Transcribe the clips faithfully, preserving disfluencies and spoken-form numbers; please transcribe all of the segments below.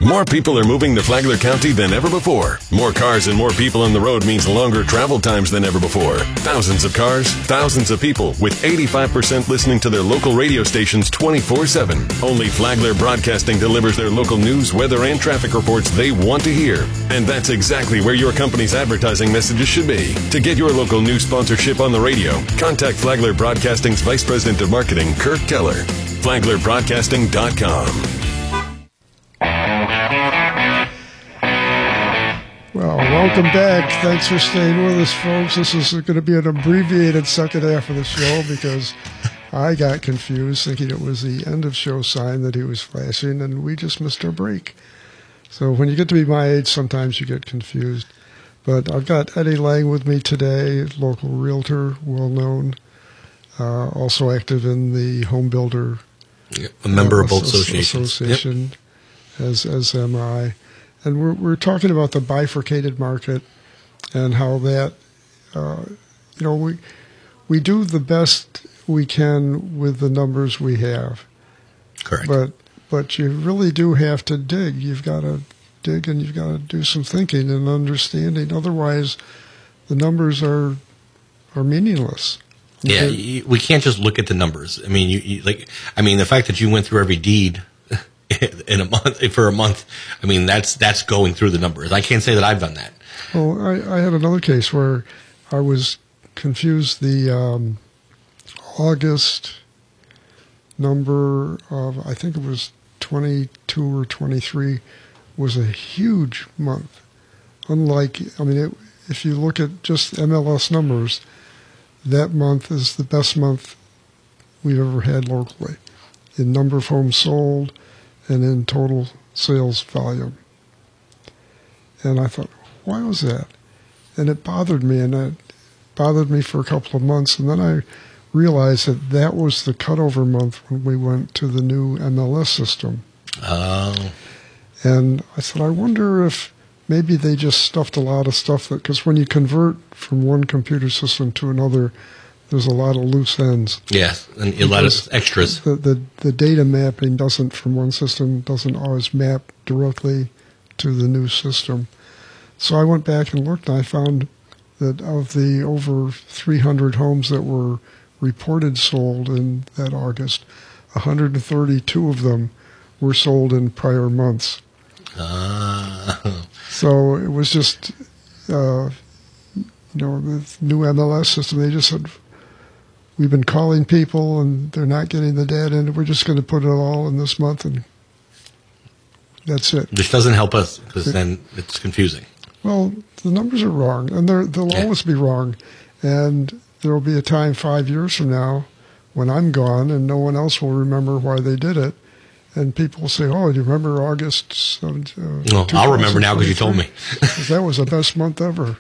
More people are moving to Flagler County than ever before. More cars and more people on the road means longer travel times than ever before. Thousands of cars, thousands of people, with eighty-five percent listening to their local radio stations twenty-four seven. Only Flagler Broadcasting delivers their local news, weather, and traffic reports they want to hear. And that's exactly where your company's advertising messages should be. To get your local news sponsorship on the radio, contact Flagler Broadcasting's Vice President of Marketing, Kirk Keller. Flagler Broadcasting dot com. Well, welcome back. Thanks for staying with us, folks. This is going to be an abbreviated second half of the show because I got confused thinking it was the end of show sign that he was flashing, and we just missed our break. So when you get to be my age, sometimes you get confused. But I've got Eddie Lang with me today, local realtor, well-known, uh, also active in the home builder. Yep, a member uh, of both associations. Association, yep. as, as am I. And we're we're talking about the bifurcated market and how that, uh, you know, we we do the best we can with the numbers we have. Correct. But but you really do have to dig. You've got to dig and you've got to do some thinking and understanding. Otherwise, the numbers are are meaningless. Yeah, you, we can't just look at the numbers. I mean, you, you like. I mean, the fact that you went through every deed in a month for a month, I mean, that's that's going through the numbers. I can't say that I've done that. Well, I, I had another case where I was confused. The um, August number of, I think it was twenty-two or twenty-three, was a huge month. Unlike, I mean, it, if you look at just M L S numbers, that month is the best month we've ever had locally in number of homes sold and in total sales volume. And I thought, why was that? And it bothered me, and it bothered me for a couple of months. And then I realized that that was the cutover month when we went to the new M L S system. Oh. And I said, I wonder if maybe they just stuffed a lot of stuff, because when you convert from one computer system to another, there's a lot of loose ends. Yes, and a lot of extras. The, the the data mapping doesn't, from one system, doesn't always map directly to the new system. So I went back and looked, and I found that of the over three hundred homes that were reported sold in that August, one hundred thirty-two of them were sold in prior months. Uh. So it was just, uh, you know, the new M L S system, they just said, we've been calling people and they're not getting the data, and we're just going to put it all in this month, and that's it. Which doesn't help us, because then it's confusing. Well, the numbers are wrong, and they're, they'll yeah. always be wrong. And there will be a time five years from now when I'm gone and no one else will remember why they did it. And people will say, oh, do you remember August? Uh, well, I'll remember now because you told me. That was the best month ever.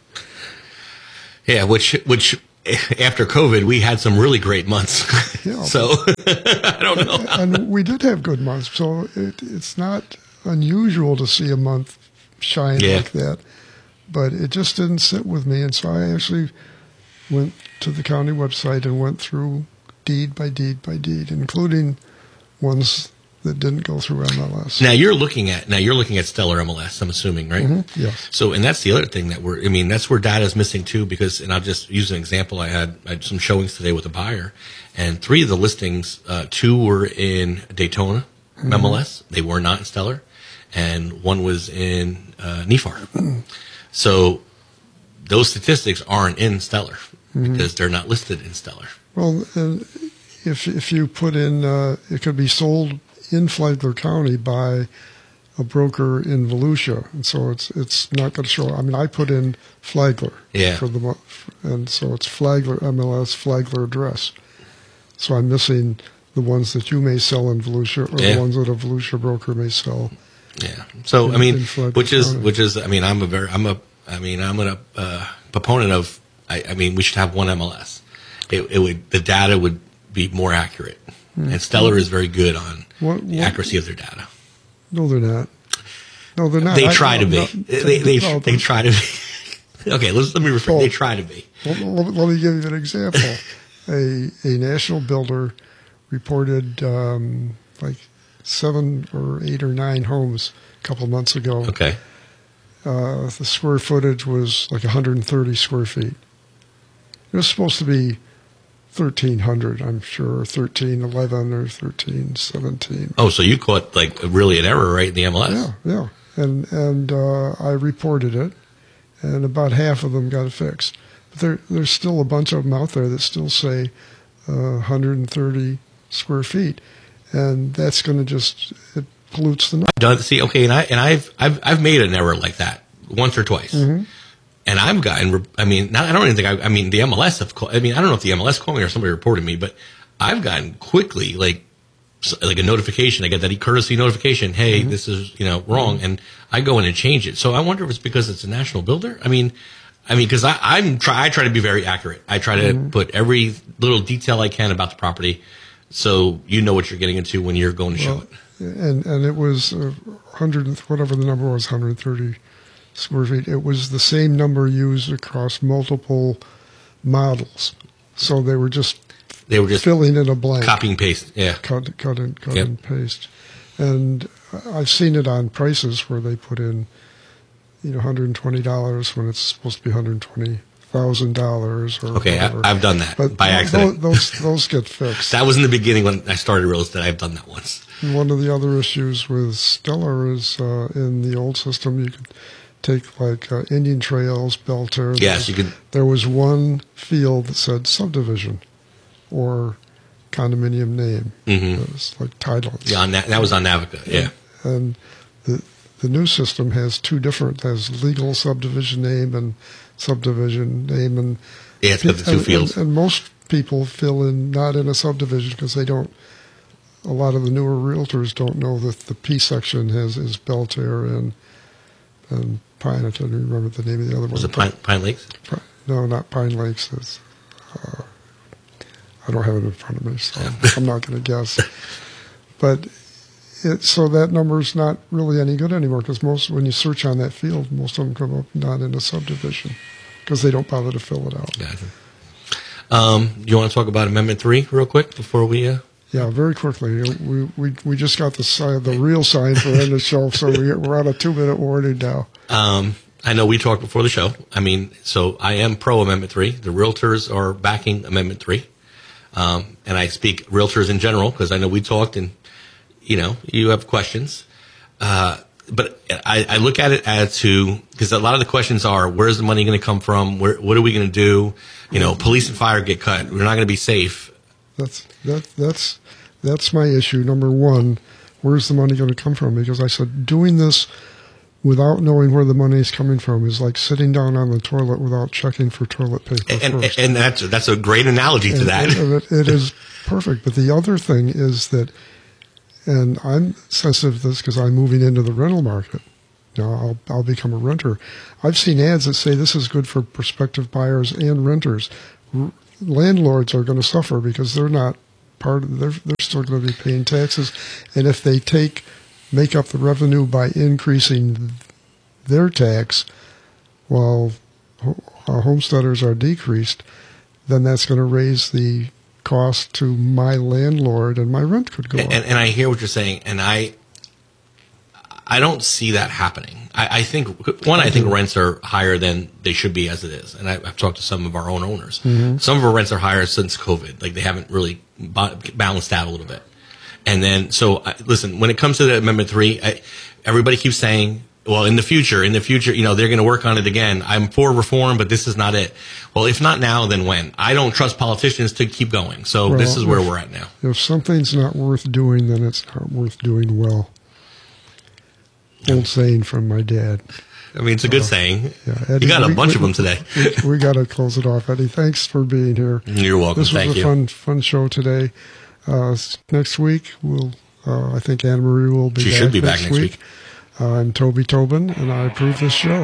Yeah, which which after COVID, we had some really great months. Yeah, so I don't know. And we did have good months. So it, it's not unusual to see a month shine yeah. like that. But it just didn't sit with me. And so I actually went to the county website and went through deed by deed by deed, including ones that didn't go through M L S. Now you're looking at now you're looking at Stellar M L S, I'm assuming, right? Mm-hmm. Yes. So, and that's the other thing that we're. I mean, that's where data is missing too. Because, and I'll just use an example. I had, I had some showings today with a buyer, and three of the listings, uh, two were in Daytona mm-hmm. M L S. They were not in Stellar, and one was in uh, N E F A R. Mm-hmm. So, those statistics aren't in Stellar mm-hmm. because they're not listed in Stellar. Well, uh, if if you put in, uh, it could be sold in Flagler County by a broker in Volusia, and so it's it's not going to show. I mean, I put in Flagler yeah. for the month, and so it's Flagler M L S Flagler address. So I'm missing the ones that you may sell in Volusia, or yeah. the ones that a Volusia broker may sell. Yeah. So in, I mean, which is County. which is I mean, I'm a very I'm a I mean I'm a uh, proponent of. I, I mean, we should have one M L S. It, it would the data would be more accurate, mm-hmm. and Stellar is very good on what, the what? accuracy of their data. No, they're not. No, they're not. They I, try I, to be. No, they they, they, they try to be. Okay, let's, let me refer. Well, they try to be. Let, let, let me give you an example. a a national builder reported um, like seven or eight or nine homes a couple months ago. Okay. Uh, the square footage was like one hundred thirty square feet. It was supposed to be thirteen hundred, I'm sure, thirteen eleven or thirteen seventeen. Oh, so you caught like really an error right in the M L S? Yeah, yeah. And and uh, I reported it, and about half of them got it fixed. But there there's still a bunch of them out there that still say uh, one hundred thirty square feet, and that's going to just it pollutes the number. Done. See, okay, and I and I've I've I've made an error like that once or twice. Mm-hmm. And I've gotten, I mean, not, I don't even think, I, I mean, the M L S have called, I mean, I don't know if the M L S called me or somebody reported me, but I've gotten quickly, like, like a notification. I get that courtesy notification. Hey, mm-hmm. this is, you know, wrong. Mm-hmm. And I go in and change it. So I wonder if it's because it's a national builder. I mean, I mean, cause I, I'm try, I try to be very accurate. I try to mm-hmm. put every little detail I can about the property so you know what you're getting into when you're going to well, show it. And, and it was uh, one hundred, whatever the number was, one hundred thirty square feet. It was the same number used across multiple models, so they were just they were just filling in a blank, copy and paste, yeah, cut, cut and cut yep. and paste. And I've seen it on prices where they put in, you know, one hundred twenty dollars when it's supposed to be one hundred twenty thousand dollars. Or okay, I, I've done that but by accident. Those, those those get fixed. That was in the beginning when I started real estate. I've done that once. And one of the other issues with Stellar is uh, in the old system you could take like uh, Indian Trails, Belter. Yes, you could. There was one field that said subdivision or condominium name. Mm-hmm. It was like title. Yeah, on that, that was on Navica. Yeah, and the the new system has two different. Has legal subdivision name and subdivision name, and yeah, it's got the two and, fields. And, and most people fill in not in a subdivision because they don't. A lot of the newer realtors don't know that the P section has is Belter and and Pine. I don't remember the name of the other one. Was it Pine, Pine Lakes? No, not Pine Lakes. It's, uh, I don't have it in front of me, so I'm not going to guess. But it, so that number's not really any good anymore because most when you search on that field, most of them come up not in a subdivision because they don't bother to fill it out. Gotcha. Um, you want to talk about Amendment three real quick before we? Uh... Yeah, very quickly. We we we just got the sign, the real sign for end of shelf, so we, we're on a two minute warning now. Um, I know we talked before the show. I mean, so I am pro Amendment three. The realtors are backing Amendment three, um, and I speak realtors in general because I know we talked, and you know you have questions. Uh, but I, I look at it as to because a lot of the questions are: where's the money going to come from? Where, what are we going to do? You know, police and fire get cut. We're not going to be safe. That's that that's that's my issue. Number one, where's the money going to come from? Because I said doing this without knowing where the money is coming from is like sitting down on the toilet without checking for toilet paper and, first. And, and that's that's a great analogy to and, that. And it, it is perfect. But the other thing is that, and I'm sensitive to this because I'm moving into the rental market. You know, I'll I'll become a renter. I've seen ads that say this is good for prospective buyers and renters. R- landlords are going to suffer because they're not part of, they're, they're still going to be paying taxes. And if they take, make up the revenue by increasing their tax while uh, homesteaders are decreased, then that's going to raise the cost to my landlord and my rent could go and, up. And, and I hear what you're saying, and I, I don't see that happening. I, I think one, I think rents are higher than they should be as it is, and I, I've talked to some of our own owners. Mm-hmm. Some of our rents are higher since COVID, like they haven't really ba- balanced out a little bit. And then, so I, listen, when it comes to the Amendment three, I, everybody keeps saying, well, in the future, in the future, you know, they're going to work on it again. I'm for reform, but this is not it. Well, if not now, then when? I don't trust politicians to keep going. So well, this is where if, we're at now. If something's not worth doing, then it's not worth doing well. Old saying from my dad. I mean, it's a good uh, saying. Yeah, Eddie, you got a we, bunch we, of them today. we we got to close it off, Eddie. Thanks for being here. You're welcome. This was Thank a you. fun, fun show today. Uh, next week, we'll. Uh, I think Anne Marie will be. She back should be next back next week. week. Uh, I'm Toby Tobin, and I approve this show.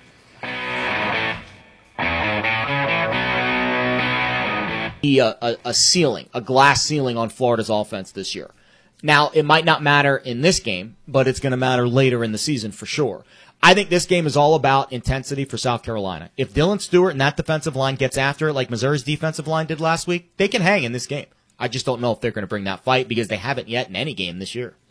A, a, a ceiling, a glass ceiling on Florida's offense this year. Now, it might not matter in this game, but it's going to matter later in the season for sure. I think this game is all about intensity for South Carolina. If Dylan Stewart and that defensive line gets after it like Missouri's defensive line did last week, they can hang in this game. I just don't know if they're going to bring that fight because they haven't yet in any game this year.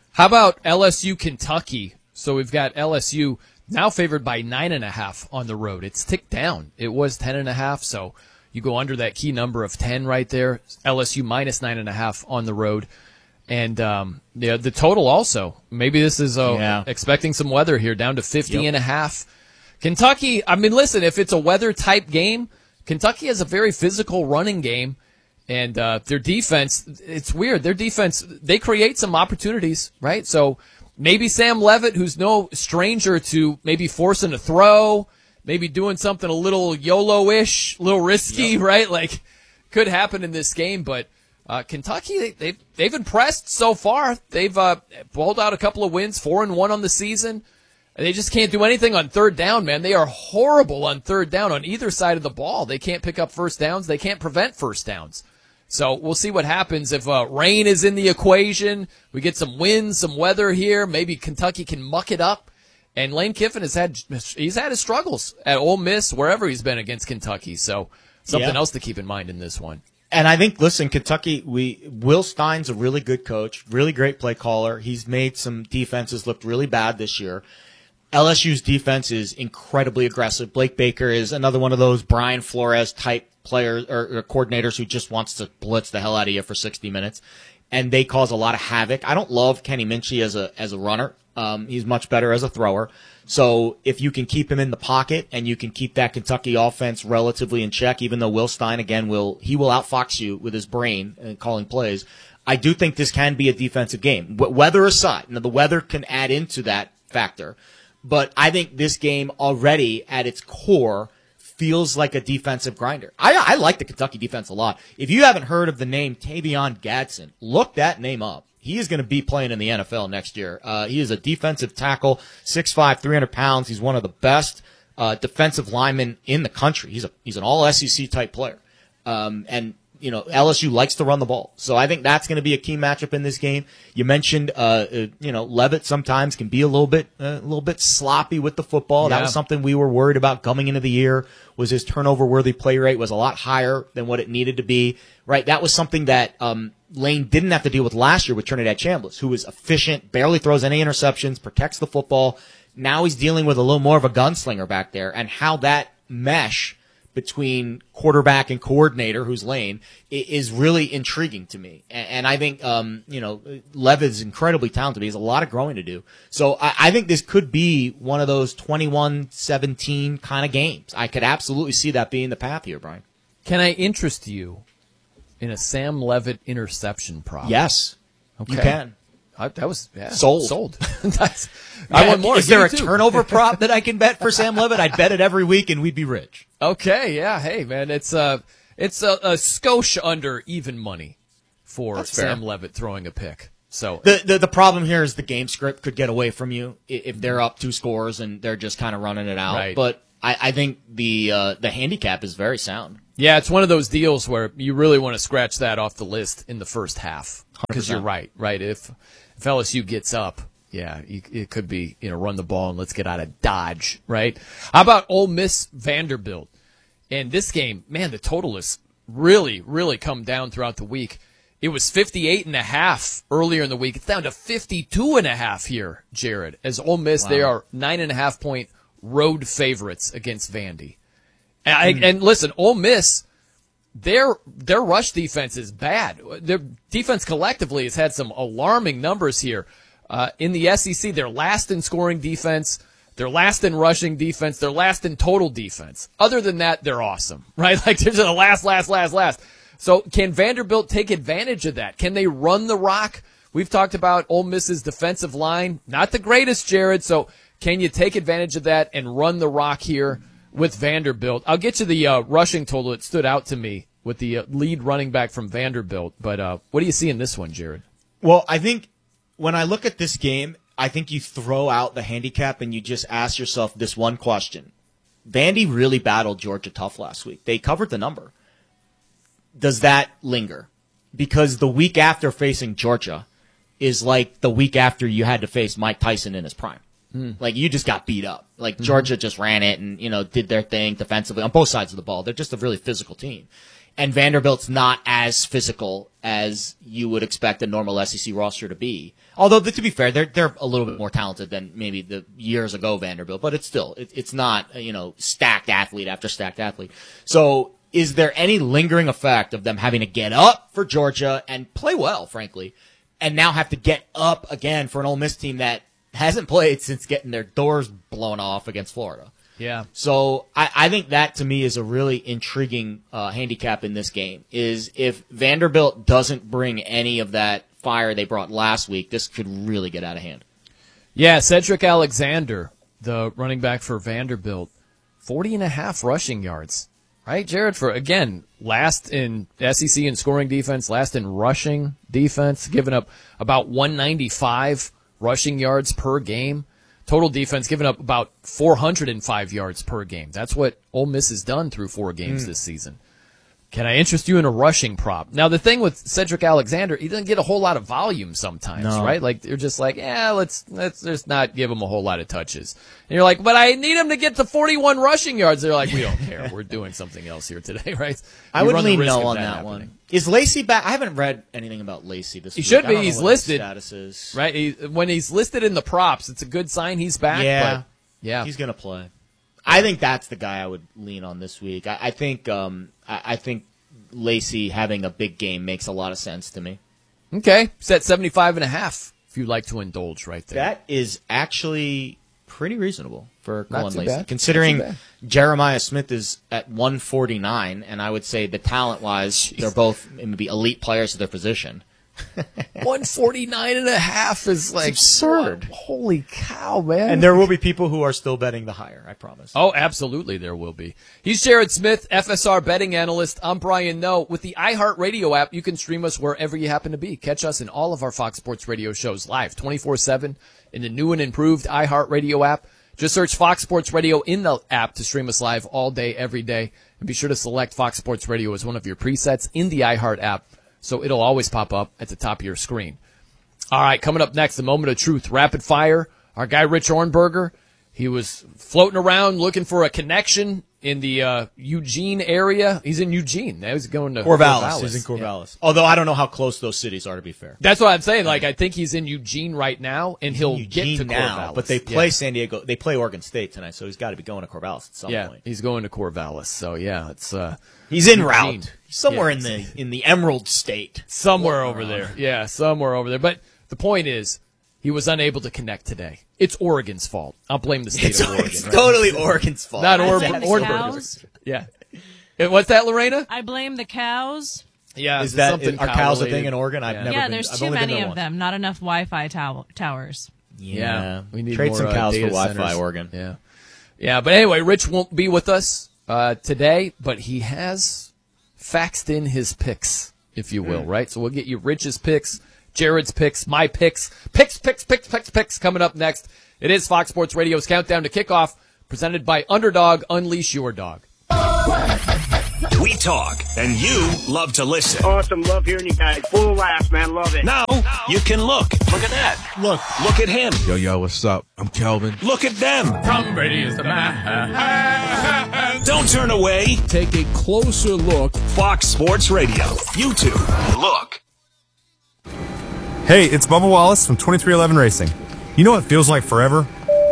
How about L S U Kentucky? So we've got L S U now favored by nine and a half on the road. It's ticked down. It was ten and a half, so you go under that key number of ten right there. L S U minus nine and a half on the road. And um, yeah, the total also. Maybe this is uh, yeah. expecting some weather here, down to fifty Yep. and a half. Kentucky, I mean, listen, if it's a weather-type game, Kentucky has a very physical running game. And uh, their defense, it's weird. Their defense, they create some opportunities, right? So maybe Sam Levitt, who's no stranger to maybe forcing a throw, maybe doing something a little YOLO-ish, a little risky, yep. right? Like, could happen in this game. But uh, Kentucky, they, they've, they've impressed so far. They've uh, pulled out a couple of wins, four and one on the season. They just can't do anything on third down, man. They are horrible on third down on either side of the ball. They can't pick up first downs. They can't prevent first downs. So we'll see what happens if uh, rain is in the equation. We get some wind, some weather here. Maybe Kentucky can muck it up. And Lane Kiffin has had he's had his struggles at Ole Miss, wherever he's been against Kentucky. So something yeah. else to keep in mind in this one. And I think, listen, Kentucky, we Will Stein's a really good coach, really great play caller. He's made some defenses look really bad this year. L S U's defense is incredibly aggressive. Blake Baker is another one of those Brian Flores type players or, or coordinators who just wants to blitz the hell out of you for sixty minutes, and they cause a lot of havoc. I don't love Kenny Minchie as a as a runner. Um, he's much better as a thrower. So if you can keep him in the pocket and you can keep that Kentucky offense relatively in check, even though Will Stein again will he will outfox you with his brain and calling plays, I do think this can be a defensive game. Weather aside, now the weather can add into that factor. But I think this game already at its core feels like a defensive grinder. I, I like the Kentucky defense a lot. If you haven't heard of the name Tavion Gadsden, look that name up. He is going to be playing in the N F L next year. Uh, he is a defensive tackle, six five, three hundred pounds. He's one of the best uh, defensive linemen in the country. He's a he's an all S E C type player. Um, and you know, L S U likes to run the ball. So I think that's going to be a key matchup in this game. You mentioned, uh, uh you know, Levitt sometimes can be a little bit, uh, a little bit sloppy with the football. Yeah. That was something we were worried about coming into the year, was his turnover worthy play rate was a lot higher than what it needed to be, right? That was something that, um, Lane didn't have to deal with last year with Trinidad Chambliss, who was efficient, barely throws any interceptions, protects the football. Now he's dealing with a little more of a gunslinger back there, and how that mesh between quarterback and coordinator, who's Lane, is really intriguing to me. And I think, um, you know, Lev is incredibly talented. He has a lot of growing to do. So I, I think this could be one of those twenty-one seventeen kind of games. I could absolutely see that being the path here, Brian. Can I interest you in a Sam Levitt interception prop? Yes, okay. You can. I, that was yeah, sold. Sold. That's, yeah, I want more. Is there a too. turnover prop that I can bet for Sam Levitt? I'd bet it every week, and we'd be rich. Okay, yeah. Hey, man, it's uh, it's a, a skosh under even money for That's Sam fair. Levitt throwing a pick. So the, the the problem here is the game script could get away from you if they're up two scores and they're just kind of running it out. Right. But I, I think the uh, the handicap is very sound. Yeah, it's one of those deals where you really want to scratch that off the list in the first half, because you're right, right? If if L S U gets up, yeah, you, it could be, you know, run the ball and let's get out of Dodge, right? How about Ole Miss Vanderbilt? And this game, man, the total has really, really come down throughout the week. It was fifty-eight and a half earlier in the week. It's down to fifty-two and a half here, Jared. As Ole Miss, wow. They are nine and a half point road favorites against Vandy. And, I, and listen, Ole Miss, their their rush defense is bad. Their defense collectively has had some alarming numbers here. Uh, in the S E C, they're last in scoring defense. They're last in rushing defense. They're last in total defense. Other than that, they're awesome, right? Like, they're the last, last, last, last. So can Vanderbilt take advantage of that? Can they run the rock? We've talked about Ole Miss's defensive line. Not the greatest, Jared. So can you take advantage of that and run the rock here with Vanderbilt? I'll get you the uh, rushing total. It stood out to me with the uh, lead running back from Vanderbilt. But uh, what do you see in this one, Jared? Well, I think when I look at this game, I think you throw out the handicap and you just ask yourself this one question. Vandy really battled Georgia tough last week. They covered the number. Does that linger? Because the week after facing Georgia is like the week after you had to face Mike Tyson in his prime. Mm. Like, you just got beat up. Like, mm-hmm. Georgia just ran it and, you know, did their thing defensively on both sides of the ball. They're just a really physical team. and Vanderbilt's not as physical as you would expect a normal S E C roster to be. Although, to be fair, they're they're a little bit more talented than maybe the years ago Vanderbilt, but it's still it, it's not you know stacked athlete after stacked athlete. So, is there any lingering effect of them having to get up for Georgia and play well, frankly, and now have to get up again for an Ole Miss team that hasn't played since getting their doors blown off against Florida? Yeah. So I, I think that to me is a really intriguing uh, handicap in this game. Is if Vanderbilt doesn't bring any of that fire they brought last week, this could really get out of hand. Yeah, Cedric Alexander, the running back for Vanderbilt, forty and a half rushing yards. Right, Jared? For again, last in S E C in scoring defense, last in rushing defense, giving up about one ninety-five rushing yards per game. Total defense giving up about four hundred five yards per game. That's what Ole Miss has done through four games mm. this season. Can I interest you in a rushing prop? Now, the thing with Cedric Alexander, he doesn't get a whole lot of volume sometimes, no. right? Like, they're just like, yeah, let's let's just not give him a whole lot of touches. And you're like, but I need him to get to forty-one rushing yards. They're like, we don't care. We're doing something else here today, right? I you would lean no on that, that happening. one. Is Lacey back? I haven't read anything about Lacey this he week. He should I be. don't He's know what listed. His status is. Right? He, when he's listed in the props, it's a good sign he's back. Yeah. But yeah. He's going to play. I think that's the guy I would lean on this week. I, I think um, I, I think Lacey having a big game makes a lot of sense to me. Okay. Set seventy-five and a half if you'd like to indulge right there. That is actually pretty reasonable for Not Cullen too Lacey. bad. Considering Not too bad. Jeremiah Smith is at one forty-nine, and I would say the talent-wise, they're both maybe elite players of their position. one forty-nine and a half is like it's absurd. What? Holy cow, man. And there will be people who are still betting the higher, I promise. Oh, absolutely there will be. He's Jared Smith, F S R betting analyst. I'm Brian Noe. With the iHeartRadio app, you can stream us wherever you happen to be. Catch us in all of our Fox Sports Radio shows live twenty-four seven in the new and improved iHeartRadio app. Just search Fox Sports Radio in the app to stream us live all day, every day. And be sure to select Fox Sports Radio as one of your presets in the iHeart app, so it'll always pop up at the top of your screen. All right, coming up next, the moment of truth, rapid fire. Our guy Rich Ornberger, he was floating around looking for a connection in the uh, Eugene area. He's in Eugene. Now he's going to Corvallis. Corvallis. He's in Corvallis. Yeah. Although I don't know how close those cities are, to be fair. That's what I'm saying. Like, I think he's in Eugene right now, and he'll Eugene get to now, Corvallis. but they play yeah. San Diego. They play Oregon State tonight, so he's got to be going to Corvallis at some yeah, point. He's going to Corvallis. So yeah, it's uh, he's en Eugene. route somewhere Yeah. in the in the Emerald State, somewhere over there. Yeah, somewhere over there. But the point is, he was unable to connect today. It's Oregon's fault. I'll blame the state it's, of Oregon. It's right? totally Oregon's fault. Not I Or- blame the Ornberger. cows. Yeah. And what's that, Lorena? I blame the cows. Yeah, Is that something is, are cows a cow-related. thing in Oregon? I've Yeah. never Yeah, been. there's I've too only been many there of once. them. Not enough Wi-Fi tow- towers. Yeah, Yeah, we need trade more, some uh, cows for data Wi-Fi, centers. Oregon. Yeah, yeah. But anyway, Rich won't be with us uh, today, but he has faxed in his picks, if you will, mm. right? So we'll get you Rich's picks, Jared's picks, my picks, picks, picks, picks, picks, picks coming up next. It is Fox Sports Radio's Countdown to Kickoff, presented by Underdog. Unleash your dog. We talk, and you love to listen. Awesome. Love hearing you guys. Full of laughs, man. Love it. Now, you can look. Look at that. Look. Look at him. Yo, yo, what's up? I'm Kelvin. Look at them. Tom Brady is the man. Don't turn away. Take a closer look. Fox Sports Radio. YouTube. Look. Hey, it's Bubba Wallace from twenty-three eleven Racing. You know what feels like forever?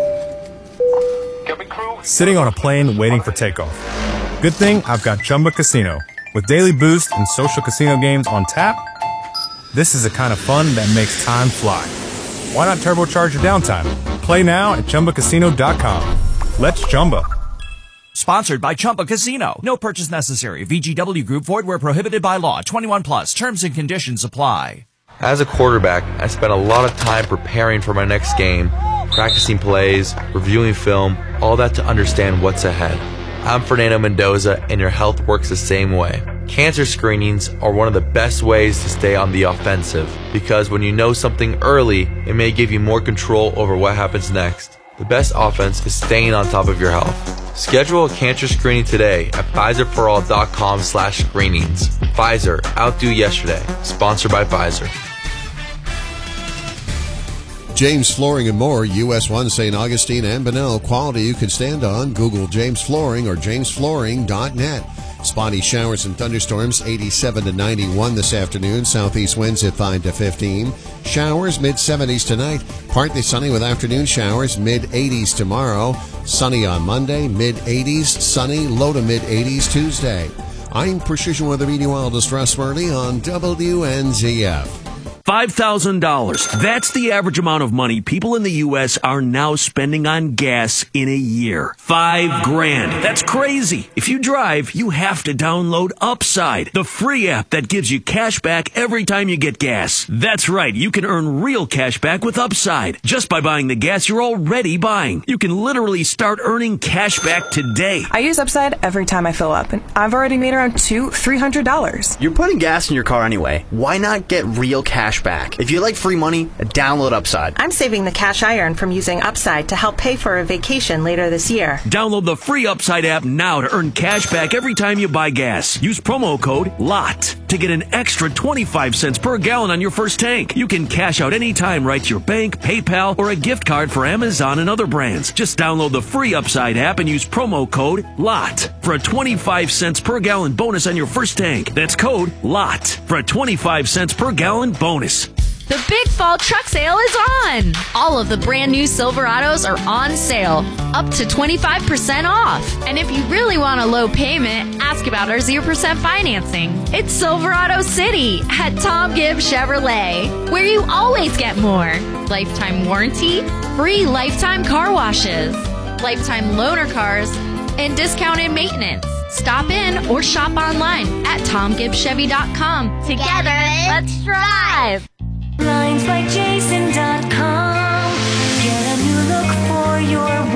Sitting on a plane waiting for takeoff. Good thing I've got Chumba Casino. With daily boost and social casino games on tap, this is the kind of fun that makes time fly. Why not turbocharge your downtime? Play now at Chumba Casino dot com. Let's Chumba. Sponsored by Chumba Casino. No purchase necessary. V G W Group. Void where prohibited by law. twenty-one plus. Terms and conditions apply. As a quarterback, I spent a lot of time preparing for my next game, practicing plays, reviewing film, all that to understand what's ahead. I'm Fernando Mendoza, and your health works the same way. Cancer screenings are one of the best ways to stay on the offensive, because when you know something early, it may give you more control over what happens next. The best offense is staying on top of your health. Schedule a cancer screening today at Pfizer for all dot com slash screenings. Pfizer, outdo yesterday. Sponsored by Pfizer. James Flooring and More, U S one, Saint Augustine and Bunnell. Quality you can stand on. Google James Flooring or james flooring dot net. Spotty showers and thunderstorms, eighty-seven to ninety-one this afternoon. Southeast winds at five to fifteen. Showers, mid-seventies tonight. Partly sunny with afternoon showers, mid-eighties tomorrow. Sunny on Monday, mid-eighties. Sunny, low to mid-eighties Tuesday. I'm Precision Weather Meteorologist Russ Murley on W N Z F. five thousand dollars. That's the average amount of money people in the U S are now spending on gas in a year. Five grand. That's crazy. If you drive, you have to download Upside, the free app that gives you cash back every time you get gas. That's right. You can earn real cash back with Upside just by buying the gas you're already buying. You can literally start earning cash back today. I use Upside every time I fill up, and I've already made around two, three hundred dollars. You're putting gas in your car anyway. Why not get real cash back? If you like free money, download Upside. I'm saving the cash I earn from using Upside to help pay for a vacation later this year. Download the free Upside app now to earn cash back every time you buy gas. Use promo code LOT to get an extra twenty-five cents per gallon on your first tank. You can cash out anytime right to your bank, PayPal, or a gift card for Amazon and other brands. Just download the free Upside app and use promo code LOT for a twenty-five cents per gallon bonus on your first tank. That's code LOT for a twenty-five cents per gallon bonus. The big fall truck sale is on! All of the brand new Silverados are on sale, up to twenty-five percent off. And if you really want a low payment, ask about our zero percent financing. It's Silverado City at Tom Gibbs Chevrolet, where you always get more. Lifetime warranty, free lifetime car washes, lifetime loaner cars, and discounted maintenance. Stop in or shop online at tom gibbs chevy dot com. Together, let's drive! Blinds by Jason dot com. Get a new look for your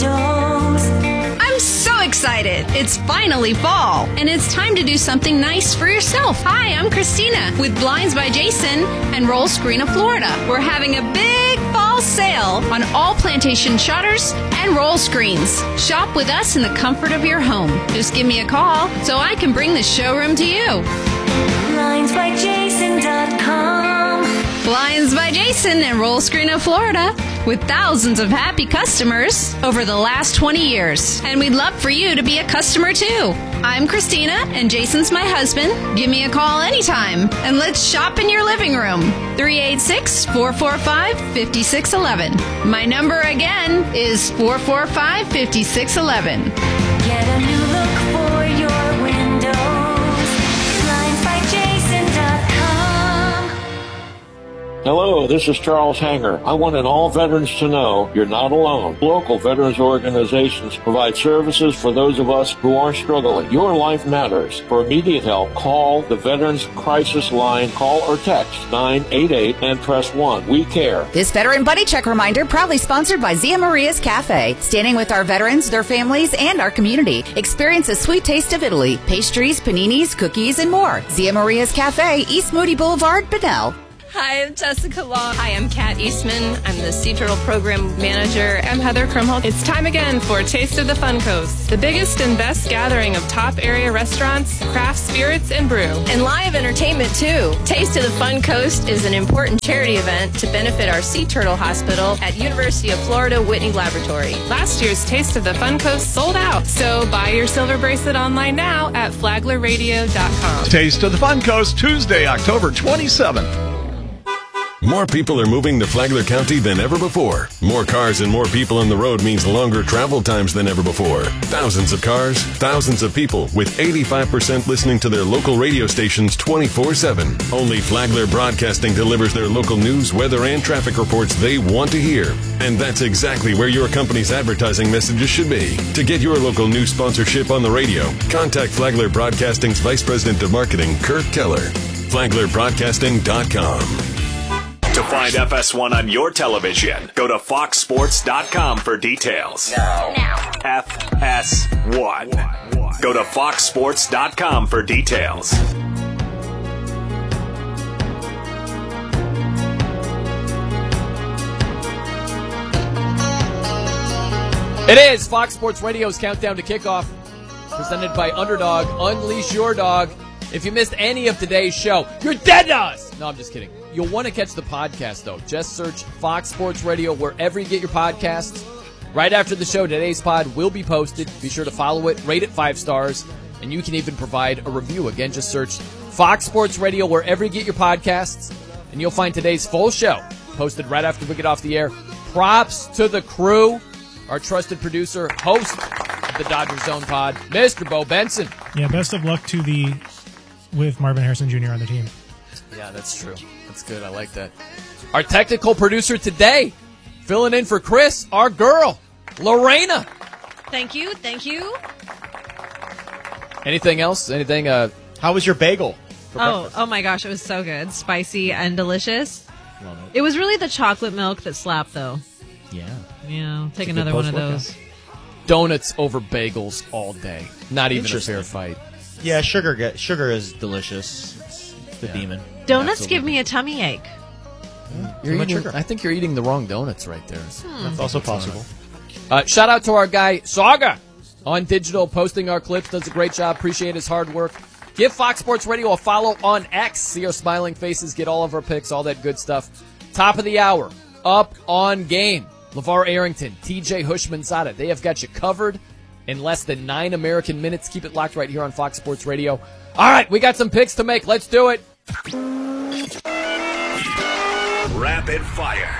windows. I'm so excited. It's finally fall, and it's time to do something nice for yourself. Hi, I'm Christina with Blinds by Jason and Roll Screen of Florida. We're having a big fall sale on all plantation shutters and roll screens. Shop with us in the comfort of your home. Just give me a call so I can bring the showroom to you. Blinds by Jason dot com. Blinds by Jason and Roll Screen of Florida, with thousands of happy customers over the last twenty years. And we'd love for you to be a customer too. I'm Christina, and Jason's my husband. Give me a call anytime, and let's shop in your living room. three eight six, four four five, five six one one. My number again is four four five, five six one one. Get a new look for your windows. Blinds by Jason dot com. Hello, this is Charles Hanger. I wanted all veterans to know you're not alone. Local veterans organizations provide services for those of us who are struggling. Your life matters. For immediate help, call the Veterans Crisis Line. Call or text nine eight eight and press one. We care. This Veteran Buddy Check reminder proudly sponsored by Zia Maria's Cafe. Standing with our veterans, their families, and our community. Experience a sweet taste of Italy. Pastries, paninis, cookies, and more. Zia Maria's Cafe, East Moody Boulevard, Bunnell. Hi, I'm Jessica Long. Hi, I'm Kat Eastman. I'm the Sea Turtle Program Manager. I'm Heather Krumholtz. It's time again for Taste of the Fun Coast, the biggest and best gathering of top area restaurants, craft spirits, and brew. And live entertainment, too. Taste of the Fun Coast is an important charity event to benefit our Sea Turtle Hospital at University of Florida Whitney Laboratory. Last year's Taste of the Fun Coast sold out, so buy your silver bracelet online now at flagler radio dot com. Taste of the Fun Coast, Tuesday, October twenty-seventh. More people are moving to Flagler County than ever before. More cars and more people on the road means longer travel times than ever before. Thousands of cars, thousands of people, with eighty-five percent listening to their local radio stations twenty-four seven. Only Flagler Broadcasting delivers their local news, weather, and traffic reports they want to hear. And that's exactly where your company's advertising messages should be. To get your local news sponsorship on the radio, contact Flagler Broadcasting's Vice President of Marketing, Kurt Keller. flagler broadcasting dot com. To find F S one on your television, go to fox sports dot com for details. Now. Now. F S one. Go to fox sports dot com for details. It is Fox Sports Radio's Countdown to Kickoff, presented by Underdog. Unleash your dog. If you missed any of today's show, you're dead to us! No, I'm just kidding. You'll want to catch the podcast, though. Just search Fox Sports Radio wherever you get your podcasts. Right after the show, today's pod will be posted. Be sure to follow it, rate it five stars, and you can even provide a review. Again, just search Fox Sports Radio wherever you get your podcasts, and you'll find today's full show posted right after we get off the air. Props to the crew, our trusted producer, host of the Dodger Zone Pod, Mister Bo Benson. Yeah, best of luck to the with Marvin Harrison Junior on the team. Yeah, that's true. That's good. I like that. Our technical producer today, filling in for Chris, our girl, Lorena. Thank you. Thank you. Anything else? Anything? Uh, How was your bagel? For oh, breakfast? oh my gosh, it was so good. Spicy and delicious. Love it. It was really the chocolate milk that slapped, though. Yeah. Yeah, I'll take It's a another good one of post-workout. those. Donuts over bagels all day. Not even a fair fight. Yeah, sugar get, sugar is delicious. It's, it's the demon. Donuts Absolutely. give me a tummy ache. You're Too much eating, sugar. I think you're eating the wrong donuts right there. Hmm. That's also possible. Uh, shout out to our guy, Saga, on digital, posting our clips. Does a great job. Appreciate his hard work. Give Fox Sports Radio a follow on X. See our smiling faces. Get all of our picks, all that good stuff. Top of the hour, up on game. LeVar Arrington, T J Hushmanzada. They have got you covered in less than nine American minutes. Keep it locked right here on Fox Sports Radio. All right, we got some picks to make. Let's do it. Rapid fire.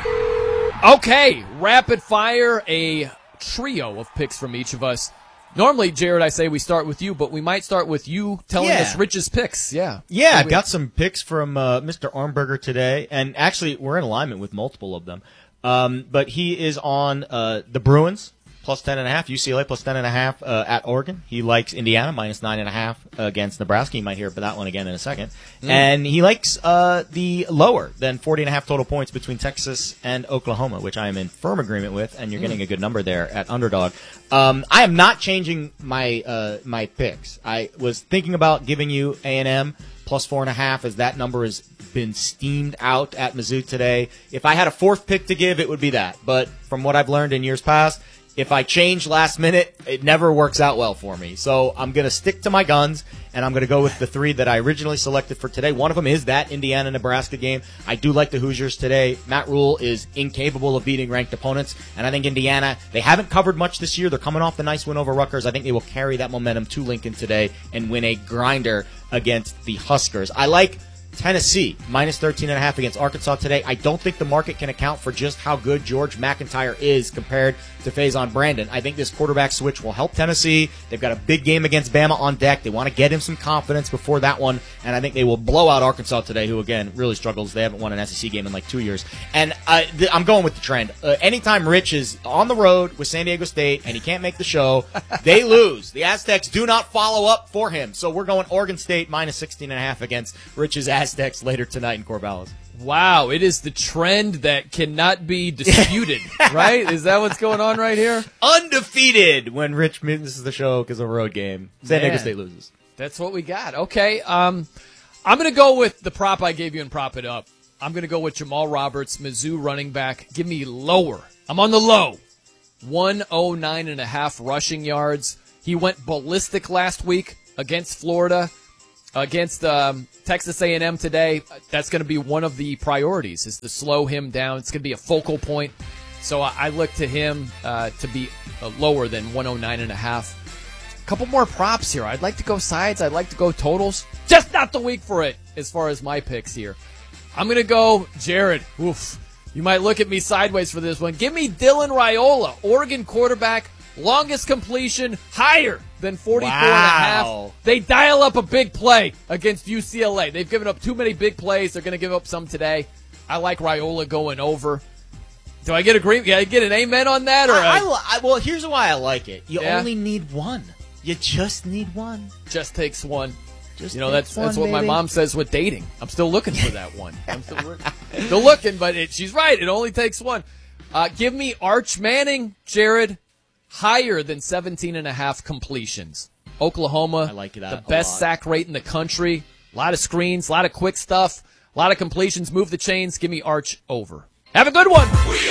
Okay, rapid fire, a trio of picks from each of us. Normally, Jared, I say we start with you, but we might start with you telling Yeah. us Rich's picks. Yeah. Yeah, So I've we- got some picks from uh, Mister Armberger today, and actually we're in alignment with multiple of them. Um, but he is on uh, the Bruins plus ten and a half, U C L A plus ten and a half uh, at Oregon. He likes Indiana minus nine and a half against Nebraska. You might hear about that one again in a second. Mm. And he likes uh, the lower than forty and a half total points between Texas and Oklahoma, which I am in firm agreement with. And you're Mm. getting a good number there at underdog. Um, I am not changing my uh, my picks. I was thinking about giving you A and M plus four and a half, as that number has been steamed out at Mizzou today. If I had a fourth pick to give, it would be that. But from what I've learned in years past, if I change last minute, it never works out well for me. So I'm going to stick to my guns, and I'm going to go with the three that I originally selected for today. One of them is that Indiana-Nebraska game. I do like the Hoosiers today. Matt Rule is incapable of beating ranked opponents, and I think Indiana, they haven't covered much this year. They're coming off the nice win over Rutgers. I think they will carry that momentum to Lincoln today and win a grinder against the Huskers. I like Tennessee, minus thirteen and a half against Arkansas today. I don't think the market can account for just how good George McIntyre is compared to Faison Brandon. I think this quarterback switch will help Tennessee. They've got a big game against Bama on deck. They want to get him some confidence before that one, and I think they will blow out Arkansas today, who, again, really struggles. They haven't won an S E C game in like two years. And uh, th- I'm going with the trend. Uh, anytime Rich is on the road with San Diego State and he can't make the show, they lose. The Aztecs do not follow up for him. So we're going Oregon State minus sixteen and a half against Rich's Aztecs later tonight in Corvallis. Wow, it is the trend that cannot be disputed, right? Is that what's going on right here? Undefeated when Rich misses the show because of a road game. San Diego Man. State loses. That's what we got. Okay, um, I'm going to go with the prop I gave you and prop it up. I'm going to go with Jamal Roberts, Mizzou running back. Give me lower. I'm on the low. one oh nine and a half rushing yards. He went ballistic last week against Florida, against um, Texas A and M today. That's going to be one of the priorities, is to slow him down. It's going to be a focal point. So I, I look to him uh, to be uh, lower than one oh nine and a half. A couple more props here. I'd like to go sides. I'd like to go totals. Just not the week for it as far as my picks here. I'm going to go Jared. Oof. You might look at me sideways for this one. Give me Dylan Raiola, Oregon quarterback, longest completion, higher than forty-four and a half. Wow. They dial up a big play against U C L A. They've given up too many big plays. They're going to give up some today. I like Raiola going over. Do I get a green? Yeah, I get an amen on that, or I, a- I, I, well, here's why I like it. You Yeah? only need one. You just need one. just takes one. Just You know, takes that's that's one, what my baby. mom says with dating. I'm still looking for that one. I'm still, looking, still looking, but it, she's right. It only takes one. Uh, give me Arch Manning, Jared, higher than seventeen and a half completions. Oklahoma, I like that the a best lot. sack rate in the country. A lot of screens, a lot of quick stuff, a lot of completions. Move the chains. Give me Arch over. Have a good one.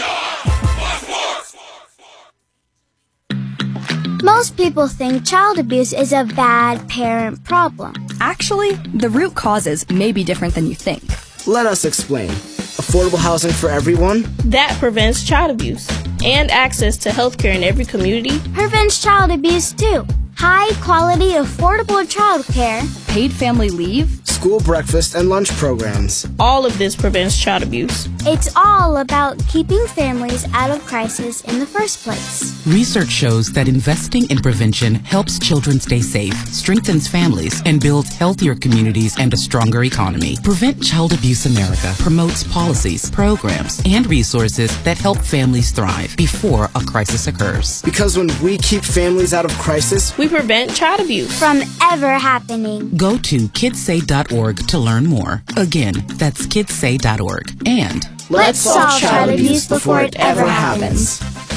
Most people think child abuse is a bad parent problem. Actually, the root causes may be different than you think. Let us explain. Affordable housing for everyone? That prevents child abuse and access to health care in every community. Prevents child abuse too. high-quality, affordable childcare, paid family leave, school breakfast and lunch programs. All of this prevents child abuse. It's all about keeping families out of crisis in the first place. Research shows that investing in prevention helps children stay safe, strengthens families, and builds healthier communities and a stronger economy. Prevent Child Abuse America promotes policies, programs, and resources that help families thrive before a crisis occurs. Because when we keep families out of crisis, we prevent child abuse from ever happening. Go to kids say dot org to learn more. Again, that's kids say dot org. And let's solve child abuse before it ever happens.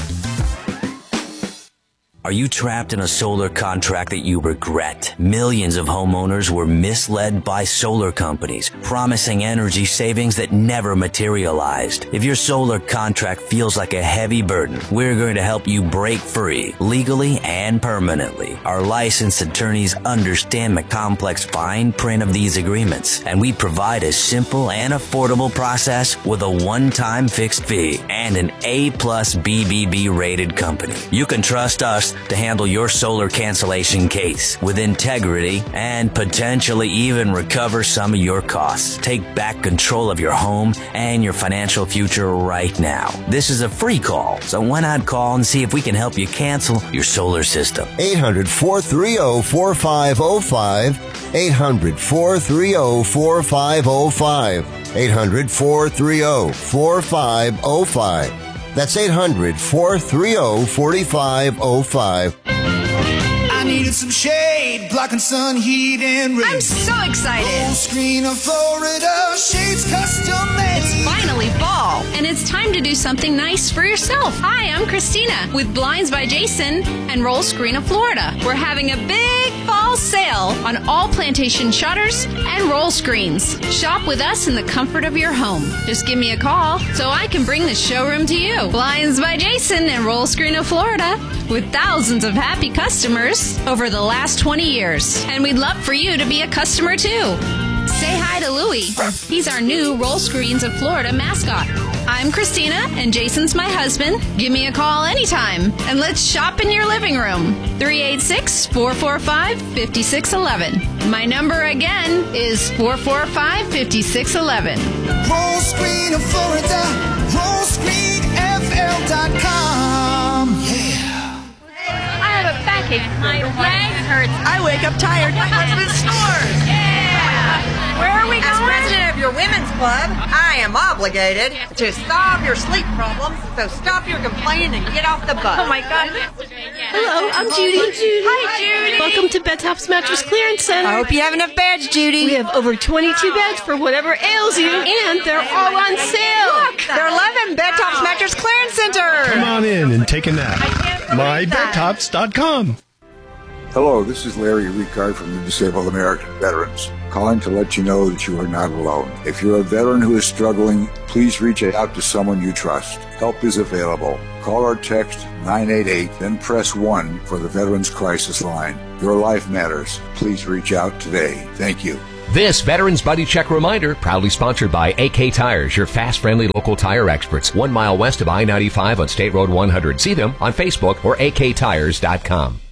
Are you trapped in a solar contract that you regret? Millions of homeowners were misled by solar companies, promising energy savings that never materialized. If your solar contract feels like a heavy burden, we're going to help you break free, legally and permanently. Our licensed attorneys understand the complex fine print of these agreements, and we provide a simple and affordable process with a one-time fixed fee and an A plus B B B rated company. You can trust us to handle your solar cancellation case with integrity and potentially even recover some of your costs. Take back control of your home and your financial future right now. This is a free call, so why not call and see if we can help you cancel your solar system? eight hundred, four three zero, four five zero five. eight hundred, four three zero, four five zero five. eight hundred, four three zero, four five zero five. That's eight hundred, four three zero, four five zero five. I needed some shade, blocking sun, heat, and rain. I'm so excited. Full screen of Florida, shades custom made. It's finally fall, and it's time to do something nice for yourself. Hi, I'm Christina with Blinds by Jason and Roll Screen of Florida. We're having a big fall sale on all plantation shutters and roll screens. Shop with us in the comfort of your home. Just give me a call so I can bring the showroom to you. Blinds by Jason and Roll Screen of Florida with thousands of happy customers over the last twenty years. And we'd love for you to be a customer too. Say hi to Louie. He's our new Roll Screens of Florida mascot. I'm Christina, and Jason's my husband. Give me a call anytime, and let's shop in your living room. three eight six, four four five, five six one one. My number again is four four five, five six one one. Roll Screen of Florida, roll screen f l dot com. Yeah. I have a backache. My leg hurts. I wake up tired. My husband snores. Yeah. Where are we going? As president of your women's club, I am obligated to solve your sleep problems. So stop your complaining and get off the bus. Oh my God. Hello, I'm Judy. Hi, Judy. Hi, Judy. Welcome to Bedtops Mattress Clearance Center. I hope you have enough beds, Judy. We have over twenty-two beds for whatever ails you, and they're all on sale. Look, they're eleven Bedtops Mattress Clearance Center. Come on in and take a nap. my bedtops dot com. Hello, this is Larry Ricard from the Disabled American Veterans, calling to let you know that you are not alone. If you're a veteran who is struggling, please reach out to someone you trust. Help is available. Call or text nine eight eight, then press one for the Veterans Crisis Line. Your life matters. Please reach out today. Thank you. This Veterans Buddy Check reminder, proudly sponsored by A K Tires, your fast, friendly local tire experts, one mile west of I ninety-five on State Road one hundred. See them on Facebook or a k tires dot com.